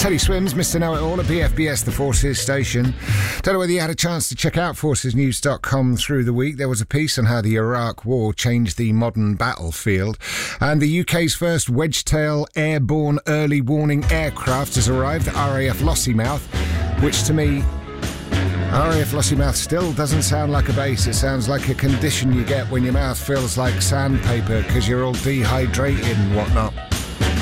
Teddy Swims, Mr. Know-It-All at BFBS, the Forces station. Don't know whether you had a chance to check out forcesnews.com through the week. There was a piece on how the Iraq War changed the modern battlefield. And the UK's first Wedgetail airborne early warning aircraft has arrived at RAF Lossiemouth, which to me, RAF Lossiemouth still doesn't sound like a base. It sounds like a condition you get when your mouth feels like sandpaper because you're all dehydrated and whatnot.